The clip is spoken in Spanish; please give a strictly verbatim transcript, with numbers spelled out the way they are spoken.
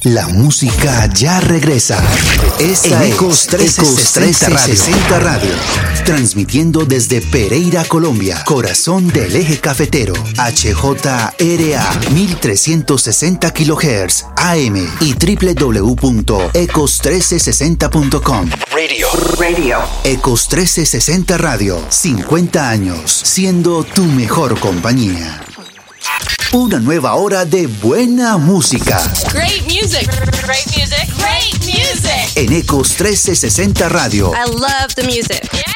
La música ya regresa. Esta en Ecos trescientos sesenta Radio. Transmitiendo desde Pereira, Colombia. Corazón del eje cafetero. H J R A mil trescientos sesenta kilohertz A M y doble u doble u doble u punto ecos mil trescientos sesenta punto com. Radio. Radio. Ecos trescientos sesenta Radio. cincuenta años siendo tu mejor compañía. Una nueva hora de buena música. Great music. Great music. Great music. En Ecos trescientos sesenta Radio. I love the music. Yeah.